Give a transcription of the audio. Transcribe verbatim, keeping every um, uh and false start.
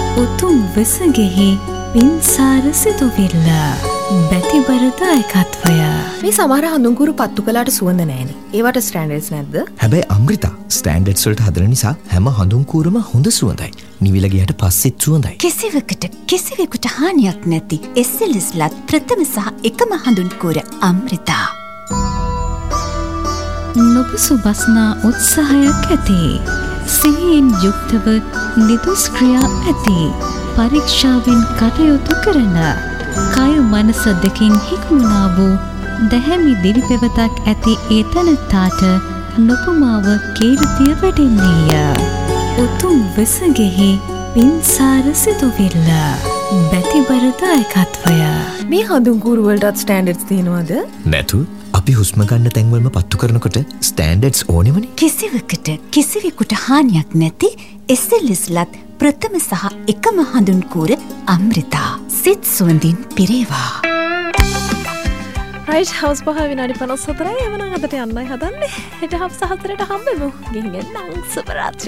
උතුම් වෙසගෙහි පින්සාර සිදුවිල්ල බැතිබර දායකත්වය. මේ සමහර හඳුන්කුරු පත්තු කළාට සුවඳ නැහැනේ. ඒවට ස්ටෑන්ඩඩ්ස් නැද්ද? හැබැයි අමෘතා ස්ටෑන්ඩඩ්ස් වලට හදන නිසා හැම හඳුන්කුරම හොඳ සුවඳයි. නිවිල ගියට පස්සෙත් සුවඳයි. කිසිවකට කිසිවෙකුට හානියක් නැති එස් එල් එස් ලත් ප්‍රථම සහ එකම හඳුන්කුර අමෘතා. නොබසුබස්නා උත්සාහයක් ඇති. සිහියෙන් යුක්තව නිදුස් ක්‍රියා ඇති. පරීක්ෂාවෙන් කටයුතු කරන කය මනස දෙකින් හික්මුණා වූ දැහැමි දිවිපෙවතක් ඇති ඒ තැනැත්තාට නොපමාව කීර්තිය වැඩෙන්නේය. උතුම් වෙසගෙහි පින්සාර සිදුවිල්ල බැතිබර දායකත්වය. මේ හඳුන්කුරු වලටත් ස්ටෑන්ඩඩ්ස් තියෙනවද? නැතු අපි හුස්ම ගන්න තැන්වලම පත්තු කරනකොට ස්ටෑන්ඩඩ්ස් ඕනෙමනේ. කිසිවකට කිසිවෙකුට හානියක් නැති එස් එල් එස් ලත් ප්‍රථම සහ එකම හඳුන්කුර අමෘතා. සිත් සුවඳින් පිරේවා. රයිට් හවුස් පහ විනාඩි පනස් හතරයි. එවනම් අදට යන්නයි හදන්නේ. හෙට හවුස් හතරට හම්බෙමු. ගිහින් එන්නම්. සුබ රාත්‍රී.